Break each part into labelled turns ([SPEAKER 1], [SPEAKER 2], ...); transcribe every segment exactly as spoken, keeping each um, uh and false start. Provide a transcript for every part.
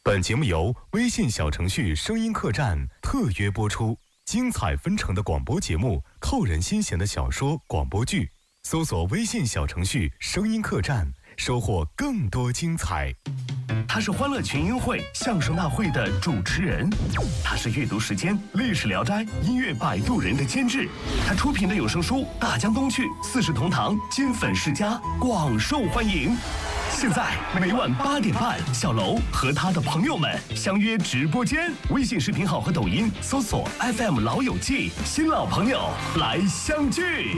[SPEAKER 1] 本节目由微信小程序声音客栈特约播出，精彩纷呈的广播节目，扣人心弦的小说广播剧，搜索微信小程序声音客栈，收获更多精彩。
[SPEAKER 2] 他是欢乐群英会相声大会的主持人，他是阅读时间历史聊斋音乐摆渡人的监制，他出品的有声书《大江东去》《四世同堂》金粉世家广受欢迎。现在每晚八点半，小楼和他的朋友们相约直播间，微信视频号和抖音搜索 F M 老友记，新老朋友来相聚。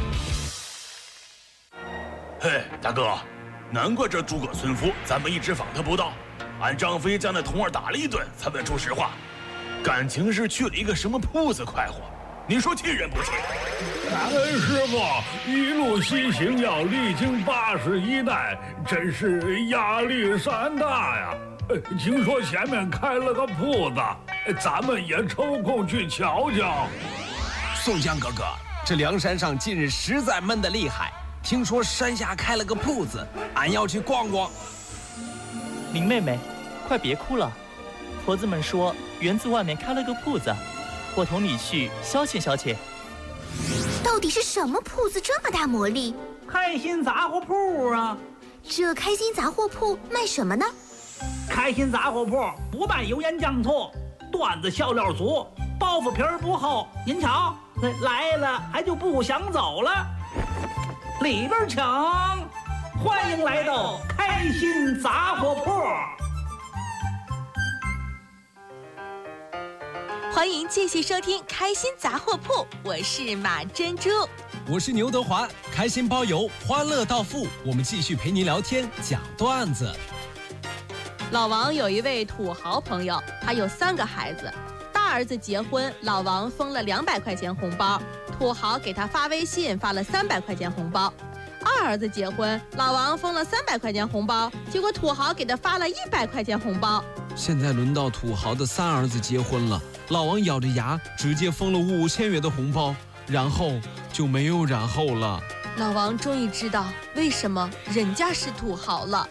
[SPEAKER 3] 嘿，大哥，难怪这诸葛孙夫咱们一直访他不到，俺张飞将那童儿打了一顿才问出实话，感情是去了一个什么铺子快活，你说气人不气？
[SPEAKER 4] 俺师傅一路西行要历经八十一代，真是压力山大呀。听说前面开了个铺子，咱们也抽空去瞧瞧。
[SPEAKER 5] 宋江哥哥，这梁山上近日实在闷得厉害，听说山下开了个铺子，俺要去逛逛。
[SPEAKER 6] 林妹妹，快别哭了，婆子们说园子外面开了个铺子，我同你去消遣消遣。
[SPEAKER 7] 到底是什么铺子这么大魔力？
[SPEAKER 8] 开心杂货铺啊！
[SPEAKER 7] 这开心杂货铺卖什么呢？
[SPEAKER 8] 开心杂货铺不卖油盐酱醋，段子笑料足，包袱皮儿不厚。您瞧，来了还就不想走了。里边请，欢迎来到开心杂货铺。
[SPEAKER 9] 欢迎继续收听开心杂货铺，我是马珍珠，
[SPEAKER 10] 我是牛德华，开心包邮，欢乐到付，我们继续陪您聊天讲段子。
[SPEAKER 9] 老王有一位土豪朋友，他有三个孩子，大儿子结婚，老王封了两百块钱红包，土豪给他发微信发了三百块钱红包。二儿子结婚，老王封了三百块钱红包，结果土豪给他发了一百块钱红包。
[SPEAKER 10] 现在轮到土豪的三儿子结婚了，老王咬着牙直接封了五千元的红包，然后就没有然后了。
[SPEAKER 9] 老王终于知道为什么人家是土豪了。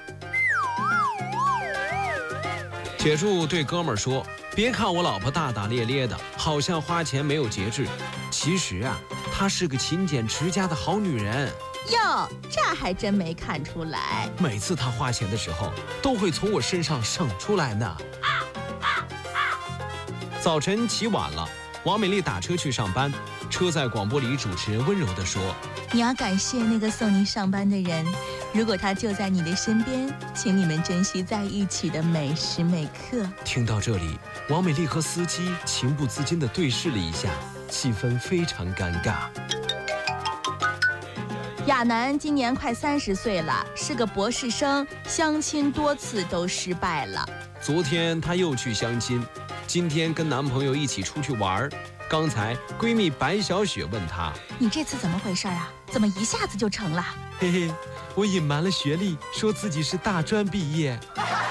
[SPEAKER 10] 铁柱对哥们儿说，别看我老婆大大咧咧的，好像花钱没有节制，其实啊，她是个勤俭持家的好女人。
[SPEAKER 9] 哟，这还真没看出来。
[SPEAKER 10] 每次她花钱的时候，都会从我身上省出来呢。啊啊啊、早晨起晚了，王美丽打车去上班，车在广播里主持人温柔地说：“
[SPEAKER 11] 你要感谢那个送你上班的人，如果他就在你的身边，请你们珍惜在一起的每时每刻。”
[SPEAKER 10] 听到这里，王美丽和司机情不自禁地对视了一下，气氛非常尴尬。
[SPEAKER 11] 亚楠今年快三十岁了，是个博士生，相亲多次都失败了。
[SPEAKER 10] 昨天她又去相亲，今天跟男朋友一起出去玩。刚才闺蜜白小雪问她：“
[SPEAKER 11] 你这次怎么回事啊？怎么一下子就成了？”
[SPEAKER 10] 嘿嘿，我隐瞒了学历，说自己是大专毕业。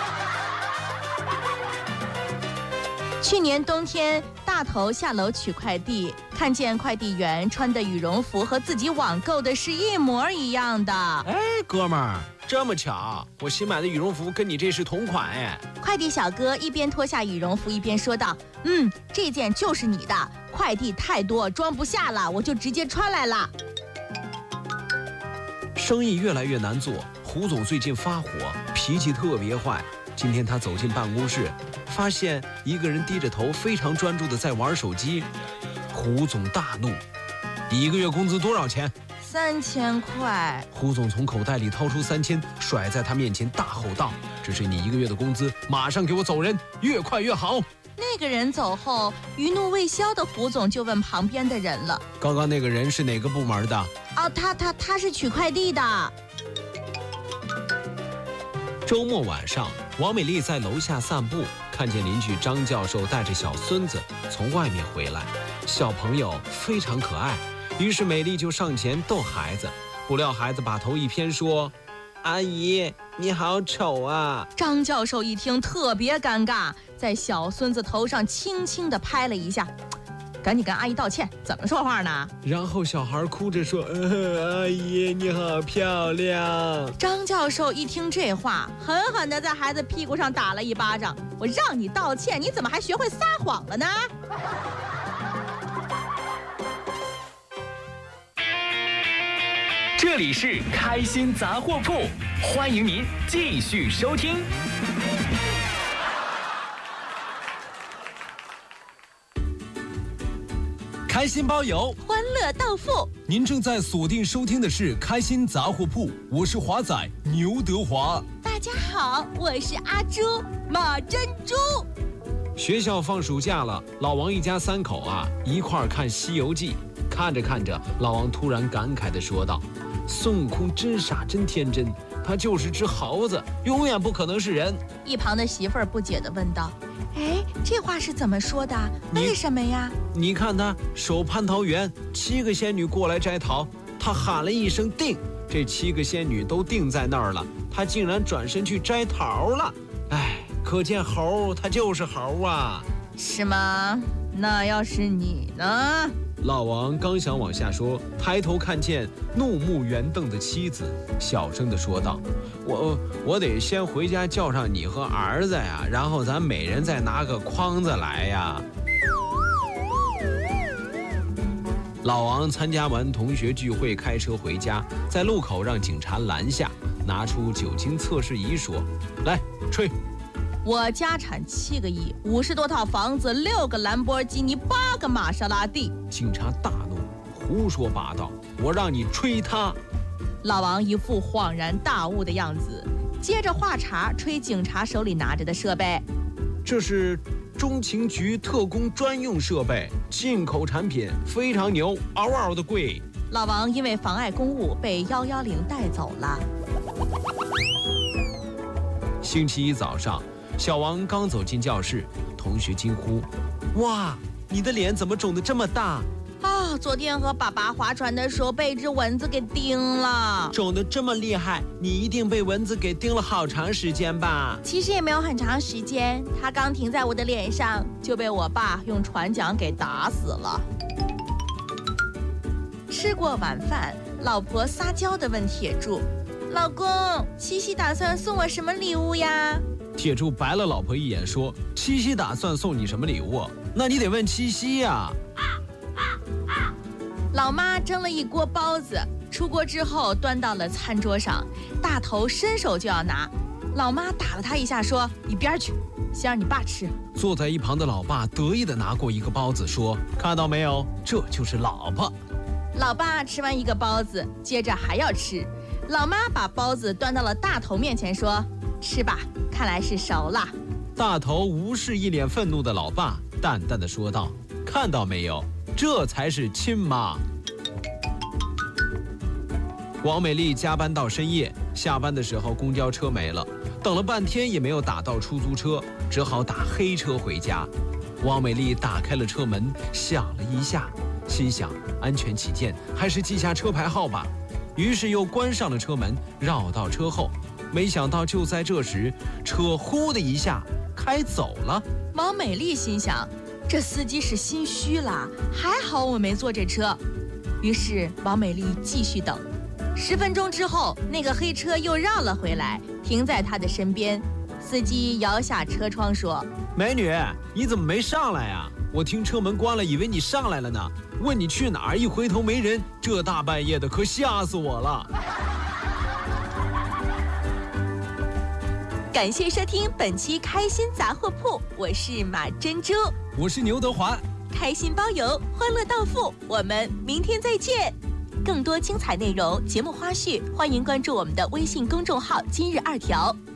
[SPEAKER 11] 去年冬天，大头下楼取快递，看见快递员穿的羽绒服和自己网购的是一模一样的。
[SPEAKER 10] 哎，哥们儿，这么巧，我新买的羽绒服跟你这是同款哎。
[SPEAKER 11] 快递小哥一边脱下羽绒服一边说道：“嗯，这件就是你的，快递太多装不下了，我就直接穿来了。”
[SPEAKER 10] 生意越来越难做，胡总最近发火，脾气特别坏。今天他走进办公室，发现一个人低着头非常专注地在玩手机。胡总大怒：“一个月工资多少钱？”“
[SPEAKER 11] 三千块。”
[SPEAKER 10] 胡总从口袋里掏出三千，甩在他面前，大吼道：“这是你一个月的工资，马上给我走人，越快越好。”
[SPEAKER 11] 那个人走后，余怒未消的胡总就问旁边的人了：“
[SPEAKER 10] 刚刚那个人是哪个部门的？”“
[SPEAKER 11] 哦，他他他是取快递的。”
[SPEAKER 10] 周末晚上，王美丽在楼下散步，看见邻居张教授带着小孙子从外面回来，小朋友非常可爱，于是美丽就上前逗孩子，不料孩子把头一偏说：“阿姨，你好丑啊！”
[SPEAKER 11] 张教授一听特别尴尬，在小孙子头上轻轻地拍了一下：“ 赶紧跟阿姨道歉。怎么说话呢？
[SPEAKER 10] 然后小孩哭着说：“呃，阿姨你好漂亮。”
[SPEAKER 11] 张教授一听这话，狠狠地在孩子屁股上打了一巴掌。我让你道歉，你怎么还学会撒谎了呢？
[SPEAKER 12] 这里是开心杂货铺，欢迎您继续收听。
[SPEAKER 5] 开心包邮，
[SPEAKER 11] 欢乐到付。
[SPEAKER 5] 您正在锁定收听的是开心杂货铺，我是华仔牛德华。
[SPEAKER 11] 大家好，我是阿朱马珍珠。
[SPEAKER 10] 学校放暑假了，老王一家三口啊一块儿看《西游记》，看着看着，老王突然感慨地说道：“孙悟空真傻真天真，他就是只猴子，永远不可能是人。”
[SPEAKER 11] 一旁的媳妇儿不解地问道：“哎，这话是怎么说的？为什么呀？”
[SPEAKER 10] 你看他守蟠桃园，七个仙女过来摘桃，他喊了一声定，这七个仙女都定在那儿了，他竟然转身去摘桃了。哎，可见猴他就是猴啊。
[SPEAKER 11] 是吗？那要是你呢？
[SPEAKER 10] 老王刚想往下说，抬头看见怒目圆瞪的妻子，小声地说道：“我我得先回家叫上你和儿子呀，然后咱每人再拿个筐子来呀。”老王参加完同学聚会，开车回家，在路口让警察拦下，拿出酒精测试仪说：“来，吹。”
[SPEAKER 11] 我家产七个亿，五十多套房子，六个兰博基尼，八个玛莎拉蒂。
[SPEAKER 10] 警察大怒，胡说八道！我让你吹他！
[SPEAKER 11] 老王一副恍然大悟的样子，接着话茬吹警察手里拿着的设备。
[SPEAKER 10] 这是中情局特工专用设备，进口产品，非常牛，嗷嗷的贵。
[SPEAKER 11] 老王因为妨碍公务被一一零带走了。
[SPEAKER 10] 星期一早上，小王刚走进教室，同学惊呼：“哇，你的脸怎么肿得这么大？”
[SPEAKER 11] 啊，昨天和爸爸划船的时候被一只蚊子给叮了。
[SPEAKER 10] 肿得这么厉害，你一定被蚊子给叮了好长时间吧？
[SPEAKER 11] 其实也没有很长时间，它刚停在我的脸上，就被我爸用船桨给打死了。吃过晚饭，老婆撒娇地问铁柱：“老公，七夕打算送我什么礼物呀？”
[SPEAKER 10] 铁柱白了老婆一眼说：“七夕打算送你什么礼物？那你得问七夕呀。”
[SPEAKER 11] 老妈蒸了一锅包子，出锅之后端到了餐桌上，大头伸手就要拿，老妈打了他一下说：“一边去，先让你爸吃。”
[SPEAKER 10] 坐在一旁的老爸得意地拿过一个包子说：“看到没有，这就是老婆。”
[SPEAKER 11] 老爸吃完一个包子，接着还要吃，老妈把包子端到了大头面前说：“吃吧，看来是熟了。”
[SPEAKER 10] 大头无视一脸愤怒的老爸，淡淡的说道：“看到没有，这才是亲妈。”王美丽加班到深夜，下班的时候公交车没了，等了半天也没有打到出租车，只好打黑车回家。王美丽打开了车门，想了一下，心想安全起见，还是记下车牌号吧。于是又关上了车门，绕到车后。没想到就在这时，车呼的一下开走了。
[SPEAKER 11] 王美丽心想，这司机是心虚了，还好我没坐这车。于是王美丽继续等。十分钟之后，那个黑车又绕了回来，停在她的身边。司机摇下车窗说：“
[SPEAKER 10] 美女，你怎么没上来呀？我听车门关了，以为你上来了呢。问你去哪儿，一回头没人，这大半夜的可吓死我了。”
[SPEAKER 11] 感谢收听本期开心杂货铺，我是马珍珠，
[SPEAKER 5] 我是牛德华，
[SPEAKER 11] 开心包邮，欢乐到付，我们明天再见。更多精彩内容、节目花絮，欢迎关注我们的微信公众号“今日二条”。